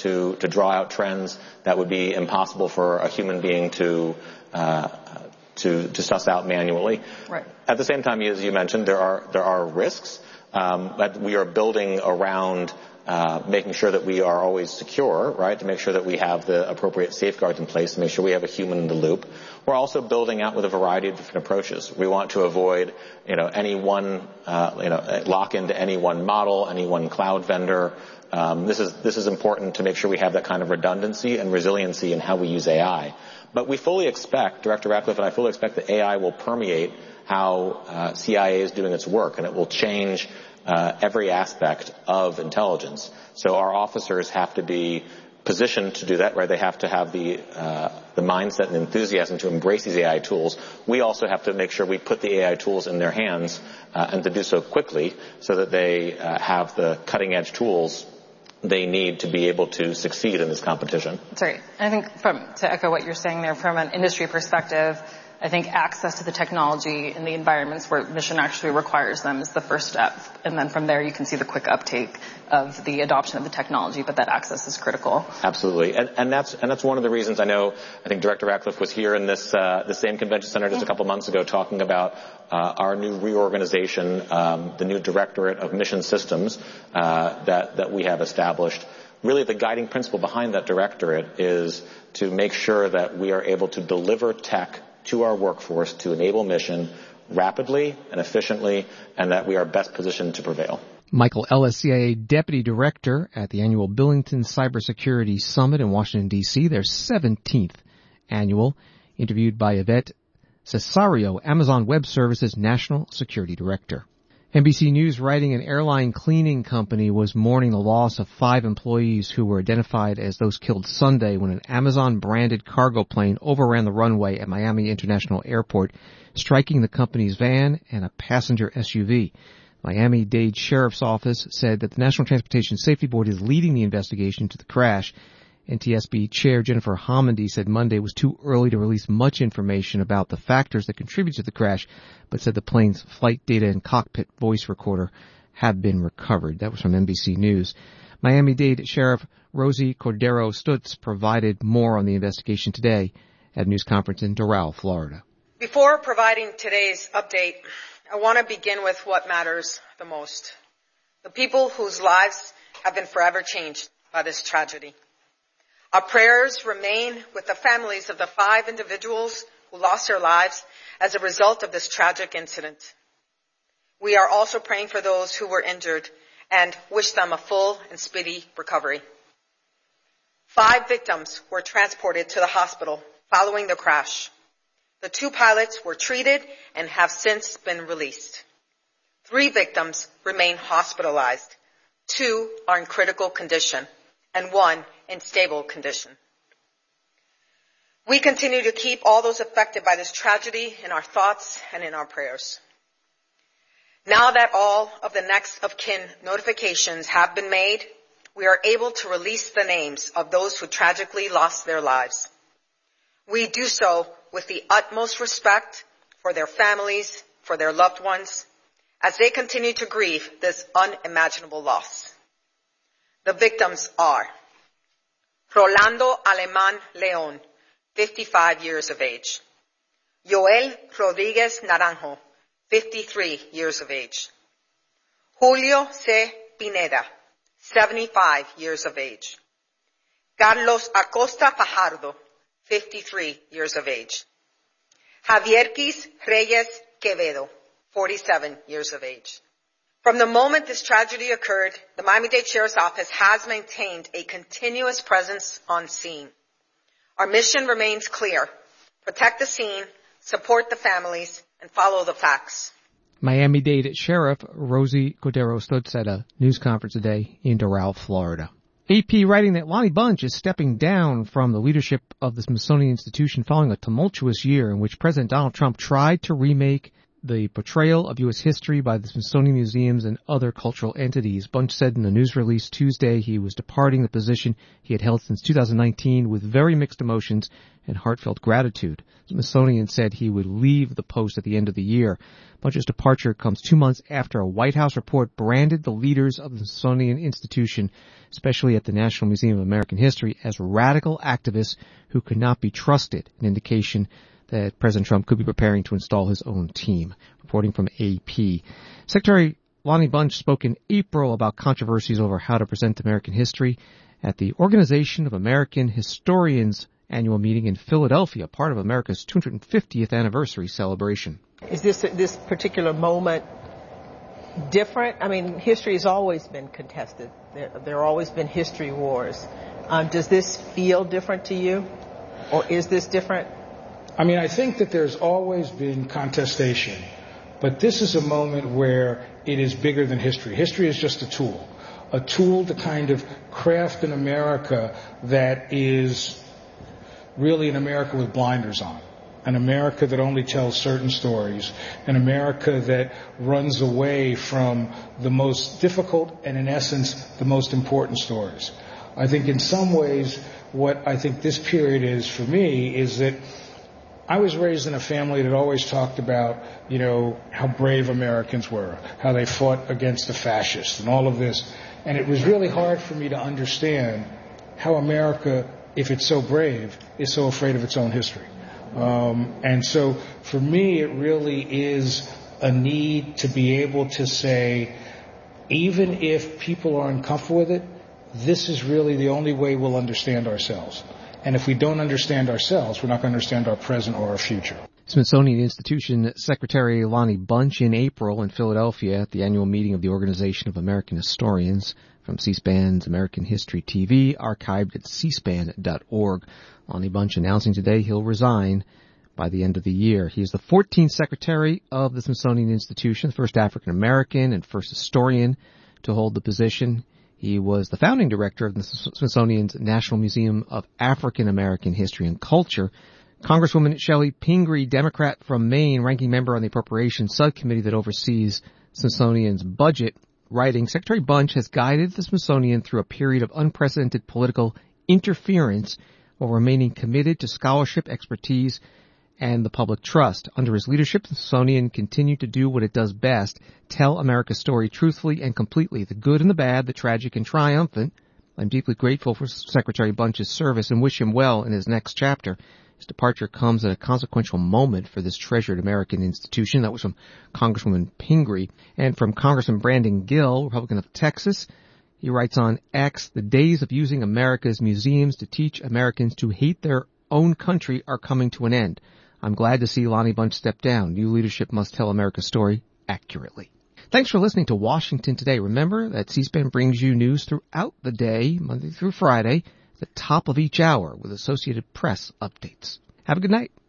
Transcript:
to draw out trends that would be impossible for a human being to suss out manually. Right. At the same time, as you mentioned, there are risks, but we are building around making sure that we are always secure, right, to make sure that we have the appropriate safeguards in place, to make sure we have a human in the loop. We're also building out with a variety of different approaches. We want to avoid, any one, lock into any one model, any one cloud vendor. This is important to make sure we have that kind of redundancy and resiliency in how we use AI. But we fully expect, Director Ratcliffe and I fully expect that AI will permeate how CIA is doing its work, and it will change every aspect of intelligence. So our officers have to be positioned to do that, right? They have to have the mindset and enthusiasm to embrace these AI tools. We also have to make sure we put the AI tools in their hands and to do so quickly so that they have the cutting-edge tools they need to be able to succeed in this competition. That's right. I think to echo what you're saying there, from an industry perspective, I think access to the technology in the environments where mission actually requires them is the first step. And then from there, you can see the quick uptake of the adoption of the technology, but that access is critical. Absolutely. And that's one of the reasons I think Director Ratcliffe was here in this, the same convention center just a couple months ago talking about, our new reorganization, the new Directorate of Mission Systems, that we have established. Really, the guiding principle behind that directorate is to make sure that we are able to deliver tech to our workforce to enable mission rapidly and efficiently, and that we are best positioned to prevail. Michael Ellis, CIA Deputy Director at the annual Billington Cybersecurity Summit in Washington, D.C., their 17th annual, interviewed by Yvette Cesario, Amazon Web Services National Security Director. NBC News writing an airline cleaning company was mourning the loss of 5 employees who were identified as those killed Sunday when an Amazon-branded cargo plane overran the runway at Miami International Airport, striking the company's van and a passenger SUV. Miami-Dade Sheriff's Office said that the National Transportation Safety Board is leading the investigation into the crash. NTSB Chair Jennifer Homendy said Monday was too early to release much information about the factors that contributed to the crash, but said the plane's flight data and cockpit voice recorder have been recovered. That was from NBC News. Miami-Dade Sheriff Rosie Cordero Stutz provided more on the investigation today at a news conference in Doral, Florida. Before providing today's update, I want to begin with what matters the most. The people whose lives have been forever changed by this tragedy. Our prayers remain with the families of the 5 individuals who lost their lives as a result of this tragic incident. We are also praying for those who were injured and wish them a full and speedy recovery. 5 victims were transported to the hospital following the crash. The 2 pilots were treated and have since been released. 3 victims remain hospitalized. 2 are in critical condition and 1 in stable condition. We continue to keep all those affected by this tragedy in our thoughts and in our prayers. Now that all of the next of kin notifications have been made, we are able to release the names of those who tragically lost their lives. We do so with the utmost respect for their families, for their loved ones, as they continue to grieve this unimaginable loss. The victims are Rolando Aleman León, 55 years of age. Joel Rodriguez Naranjo, 53 years of age. Julio C. Pineda, 75 years of age. Carlos Acosta Fajardo, 53 years of age. Javier Quis Reyes Quevedo, 47 years of age. From the moment this tragedy occurred, the Miami-Dade Sheriff's Office has maintained a continuous presence on scene. Our mission remains clear: protect the scene, support the families, and follow the facts. Miami-Dade Sheriff Rosie Cordero Stutz at a news conference today in Doral, Florida. AP writing that Lonnie Bunch is stepping down from the leadership of the Smithsonian Institution following a tumultuous year in which President Donald Trump tried to remake the portrayal of U.S. history by the Smithsonian Museums and other cultural entities. Bunch said in a news release Tuesday he was departing the position he had held since 2019 with very mixed emotions and heartfelt gratitude. The Smithsonian said he would leave the post at the end of the year. Bunch's departure comes 2 months after a White House report branded the leaders of the Smithsonian Institution, especially at the National Museum of American History, as radical activists who could not be trusted, an indication that President Trump could be preparing to install his own team. Reporting from AP. Secretary Lonnie Bunch spoke in April about controversies over how to present American history at the Organization of American Historians annual meeting in Philadelphia, part of America's 250th anniversary celebration. Is this particular moment different? I mean, history has always been contested. There have always been history wars. Does this feel different to you? Or is this different? I mean, I think that there's always been contestation, but this is a moment where it is bigger than history. History is just a tool to kind of craft an America that is really an America with blinders on, an America that only tells certain stories, an America that runs away from the most difficult and, in essence, the most important stories. I think in some ways what I think this period is for me is that I was raised in a family that always talked about, how brave Americans were, how they fought against the fascists and all of this. And it was really hard for me to understand how America, if it's so brave, is so afraid of its own history. And so for me, it really is a need to be able to say, even if people are uncomfortable with it, this is really the only way we'll understand ourselves. And if we don't understand ourselves, we're not going to understand our present or our future. Smithsonian Institution Secretary Lonnie Bunch in April in Philadelphia at the annual meeting of the Organization of American Historians, from C-SPAN's American History TV, archived at cspan.org. Lonnie Bunch announcing today he'll resign by the end of the year. He is the 14th Secretary of the Smithsonian Institution, the first African American and first historian to hold the position. He was the founding director of the Smithsonian's National Museum of African American History and Culture. Congresswoman Shelley Pingree, Democrat from Maine, ranking member on the Appropriations Subcommittee that oversees Smithsonian's budget, writing, Secretary Bunch has guided the Smithsonian through a period of unprecedented political interference while remaining committed to scholarship, expertise, and the public trust. Under his leadership, the Smithsonian continued to do what it does best, tell America's story truthfully and completely, the good and the bad, the tragic and triumphant. I'm deeply grateful for Secretary Bunch's service and wish him well in his next chapter. His departure comes at a consequential moment for this treasured American institution. That was from Congresswoman Pingree. And from Congressman Brandon Gill, Republican of Texas, he writes on X, the days of using America's museums to teach Americans to hate their own country are coming to an end. I'm glad to see Lonnie Bunch step down. New leadership must tell America's story accurately. Thanks for listening to Washington Today. Remember that C-SPAN brings you news throughout the day, Monday through Friday, at the top of each hour with Associated Press updates. Have a good night.